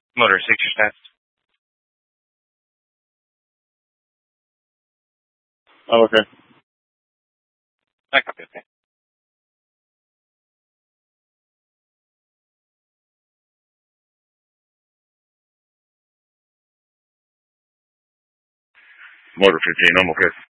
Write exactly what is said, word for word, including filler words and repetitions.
Motor six, your stats. Oh, okay. I copy, okay. Motor fifteen, I'm okay.